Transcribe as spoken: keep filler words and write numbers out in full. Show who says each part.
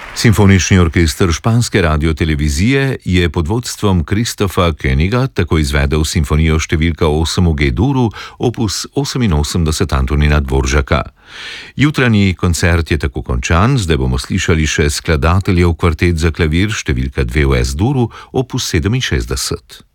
Speaker 1: Simfonični orkester španske radiotelevizije je pod vodstvom Christofa Koeniga tako izvedel simfonijo številka osem v G-duru, opus oseminosemdeset Antonina Dvoržaka. Jutranji koncert je tako končan, zdaj bomo slišali še skladateljev kvartet za klavir številka dve v S-duru, opus sedeminšestdeset.